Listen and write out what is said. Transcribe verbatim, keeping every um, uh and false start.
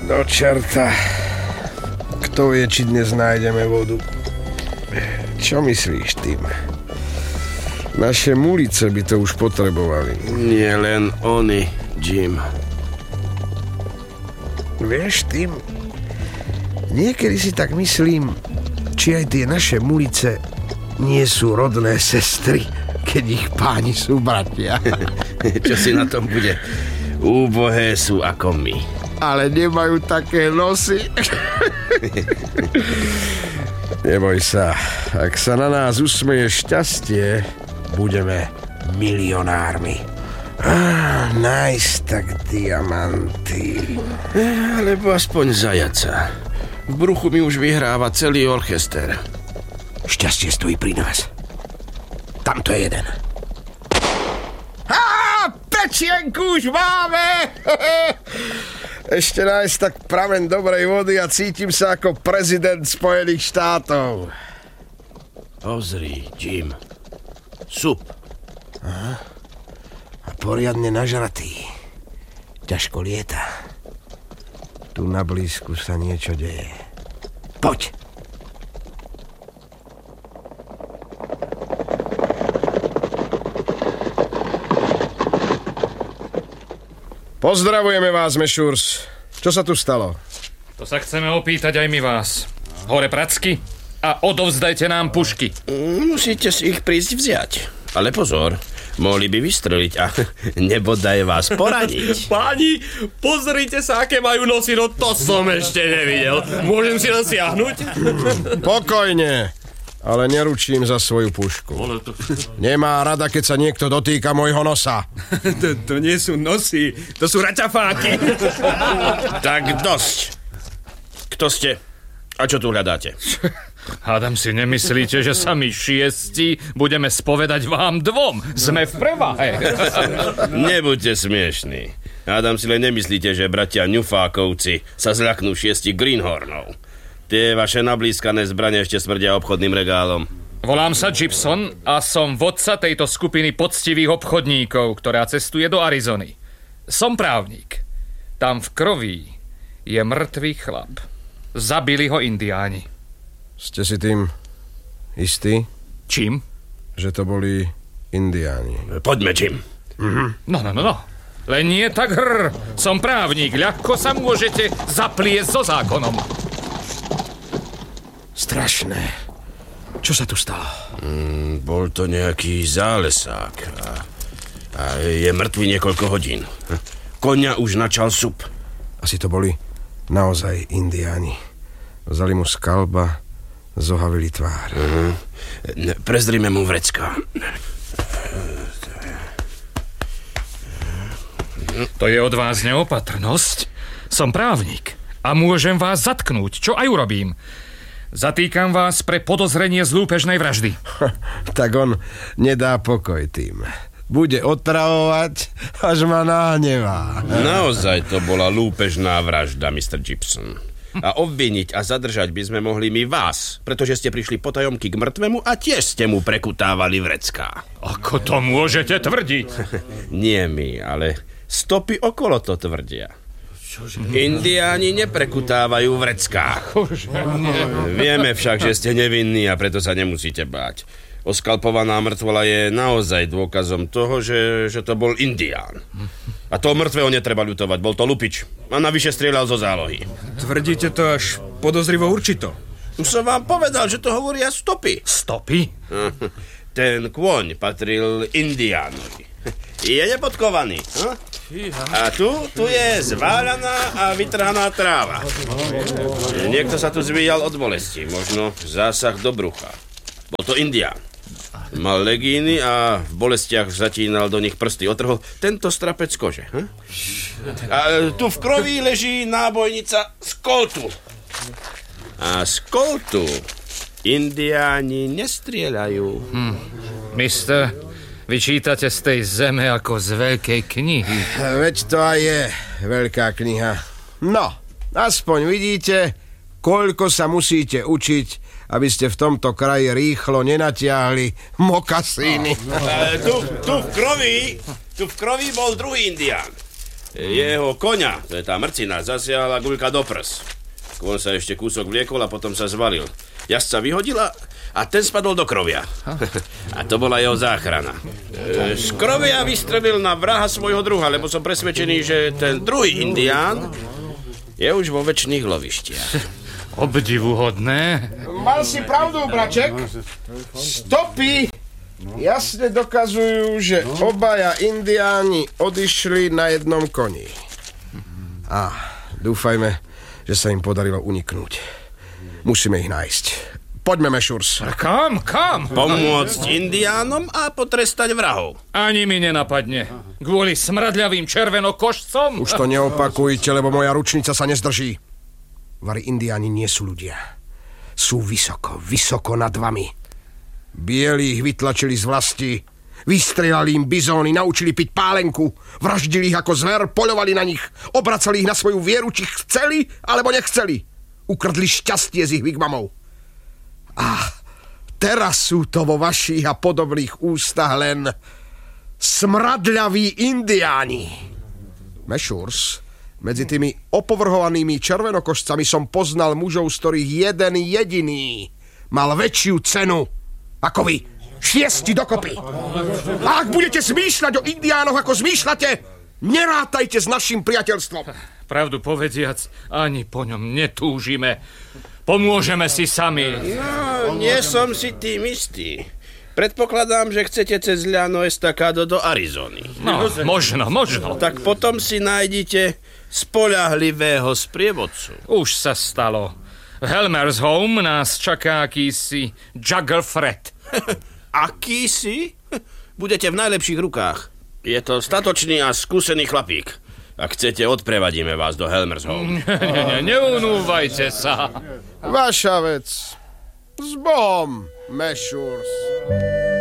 Do čerta. Kto vie, či dnes nájdeme vodu? Čo myslíš, Tim? Naše mulice by to už potrebovali. Nie len oni, Jim. Vieš, Tim, niekedy si tak myslím, či aj tie naše mulice nie sú rodné sestry, keď ich páni sú bratia. Čo si na tom bude? Úbohé sú ako my. Ale nemajú také nosy. Neboj sa, ak sa na nás usmeje šťastie, budeme milionármi. Ah, nájsť tak diamanty. Alebo aspoň zajaca. V bruchu mi už vyhráva celý orchester. Šťastie stojí pri nás. Tamto je jeden. Á, pečienku už máme! Ešte nájsť tak pramen dobrej vody a cítim sa ako prezident Spojených štátov. Pozri, Jim. Sup. Aha. A poriadne nažratý. Ťažko lieta. Tu na blízku sa niečo deje. Poď! Pozdravujeme vás, Mešurs. Čo sa tu stalo? To sa chceme opýtať aj my vás. Hore pracky a odovzdajte nám pušky. Musíte si ich prísť vziať. Ale pozor, mohli by vystreliť a nebodaj vás poraniť. Páni, pozrite sa, aké majú nosy, no to som ešte nevidel. Môžem si nasiahnuť? Pokojne, ale neručím za svoju pušku. Nemá rada, keď sa niekto dotýka môjho nosa. to, to nie sú nosy, to sú raťafáky. Tak dosť. Kto ste? A čo tu hľadáte? Hádam si nemyslíte, že sami šiesti budeme spovedať vám dvom. Sme v prevahe. Nebuďte smiešní. Hádam si len nemyslíte, že bratia Newfákovci sa zľaknú šiesti Greenhornov. Tie vaše nablískané zbrane ešte smrdia obchodným regálom. Volám sa Gibson a som vodca tejto skupiny poctivých obchodníkov, ktorá cestuje do Arizony. Som právnik. Tam v kroví je mŕtvý chlap. Zabili ho indiáni. Ste si tým istí? Čím? Že to boli indiáni. Poďme, Jim. Mhm. No, no, no, no. Len nie tak hrr. Som právnik. Ľahko sa môžete zapliesť so zákonom. Strašné. Čo sa tu stalo? Mm, bol to nejaký zálesák. A, a je mŕtvý niekoľko hodín. Koňa už načal sup. Asi to boli naozaj indiáni. Vzali mu skalba, zohavili tvár. Uh-huh. Prezdrime mu vrecká. To je od vás neopatrnosť. Som právnik a môžem vás zatknúť, čo aj urobím. Zatýkam vás pre podozrenie z lúpežnej vraždy. Tak on nedá pokoj tým. Bude otravovať, až ma nahnevá. Naozaj to bola lúpežná vražda, mister Gibson. A obviniť a zadržať by sme mohli my vás, pretože ste prišli potajomky k mŕtvemu a tiež ste mu prekutávali vrecká. Ako to môžete tvrdiť? Nie my, ale stopy okolo to tvrdia. Indiáni neprekutávajú vrecká. Vieme však, že ste nevinní a preto sa nemusíte báť. Oskalpovaná mŕtvola je naozaj dôkazom toho, že, že to bol indián. A toho mŕtvého netreba ľutovať, bol to lupič. A navyše strieľal zo zálohy. Tvrdíte to až podozrivo určito. Už som vám povedal, že to hovoria stopy. Stopy? Ten kôň patril indiánovi. Je nepodkovaný. A tu, tu je zváľaná a vytrhaná tráva. Niekto sa tu zvíjal od bolesti, možno zásah do brucha. Bol to indián. Mal legíny a v bolestiach zatínal do nich prsty. Otrhol tento strapec kože. Hm? A tu v kroví leží nábojnica z koltu. A z koltu indiáni nestrieľajú. Hm. Mister, vyčítate z tej zeme ako z veľkej knihy. Veď to aj je veľká kniha. No, aspoň vidíte, koľko sa musíte učiť, aby ste v tomto kraji rýchlo nenatiahli mokasíny. No. E, tu, tu v kroví, tu v kroví bol druhý indián. Jeho koňa, to je tá mrcina, zasiahla guľka do prs. Kôň sa ešte kúsok vliekol a potom sa zvalil. Jazdca vyhodila a ten spadol do krovia. A to bola jeho záchrana. E, z krovia vystrelil na vraha svojho druha, lebo som presvedčený, že ten druhý indián je už vo večných lovištiach. Obdivuhodné. Mal si pravdu, braček. Stopy jasne dokazujú, že obaja indiáni odišli na jednom koni. A dúfajme, že sa im podarilo uniknúť. Musíme ich nájsť. Poďme, Mešurs. Kam, kam? Pomôcť indiánom a potrestať vrahov. Ani mi nenapadne. Kvôli smradľavým červenokošcom? Už to neopakujte, lebo moja ručnica sa nezdrží. Vari indiáni nie sú ľudia. Sú vysoko, vysoko nad vami. Bieli ich vytlačili z vlasti, vystrelali im bizóny, naučili piť pálenku, vraždili ich ako zver, poľovali na nich, obracali ich na svoju vieru, či chceli, alebo nechceli. Ukradli šťastie z ich wigwamov. A teraz sú to vo vašich a podobných ústach len smradľaví indiáni. Mešurs, medzi tými opovrhovanými červenokošcami som poznal mužov, z ktorých jeden jediný mal väčšiu cenu ako vy. Šiesti dokopy. A ak budete zmýšľať o indiánoch, ako zmýšľate, nerátajte s našim priateľstvom. Pravdu povediac, ani po ňom netúžime. Pomôžeme si sami. No, nie som si tým istý. Predpokladám, že chcete cez Llano Estacado do Arizony. No, možno, možno. Tak potom si nájdite spoľahlivého sprievodcu. Už sa stalo. V Helmer's Home nás čaká akýsi Juggle Fred. Akýsi? Budete v najlepších rukách. Je to statočný a skúsený chlapík. Ak chcete, odprevadíme vás do Helmer's Home. Ne, ne, ne, neunúvajte sa. Vaša vec. S Bohom, Mešurs.